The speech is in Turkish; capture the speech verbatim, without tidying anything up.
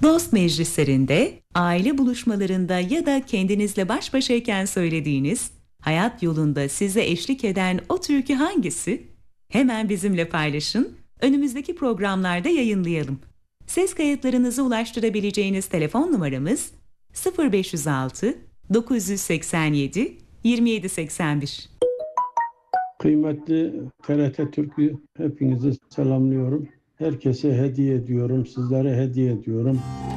Dost meclislerinde, aile buluşmalarında ya da kendinizle baş başayken söylediğiniz, hayat yolunda size eşlik eden o türkü hangisi? Hemen bizimle paylaşın, önümüzdeki programlarda yayınlayalım. Ses kayıtlarınızı ulaştırabileceğiniz telefon numaramız sıfır beş yüz altı dokuz seksen yedi yirmi yedi seksen bir. Kıymetli T R T Türk'ü hepinizi selamlıyorum. Herkese hediye ediyorum, sizlere hediye ediyorum.